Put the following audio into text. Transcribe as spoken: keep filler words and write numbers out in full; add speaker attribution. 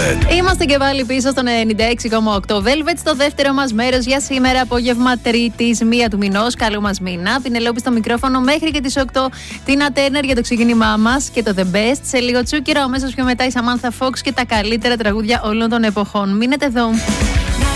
Speaker 1: Velvet.
Speaker 2: Είμαστε και πάλι πίσω στον ενενήντα έξι κόμμα οκτώ Velvet, στο δεύτερο μας μέρος για σήμερα, απόγευμα Τρίτης, μία του μηνός. Καλό μας μήνα. Πινελόπη στο μικρόφωνο μέχρι και τις οκτώ. Τίνα Τέρνερ για το ξεκίνημά μας και το The Best. Σε λίγο τσούκυρα, αμέσως πιο μετά η Samantha Fox και τα καλύτερα τραγούδια όλων των εποχών. Μείνετε εδώ.